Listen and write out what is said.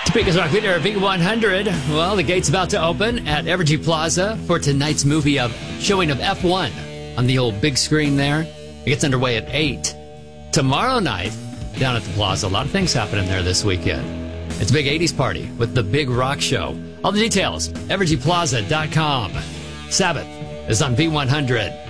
Speakers Rock Leader V100. Well, the gate's about to open at Evergy Plaza for tonight's showing of F1 on the old big screen there. It gets underway at 8. Tomorrow night, down at the Plaza, a lot of things happening there this weekend. It's a big 80s party with the Big Rock Show. All the details, evergyplaza.com. Sabbath is on V100.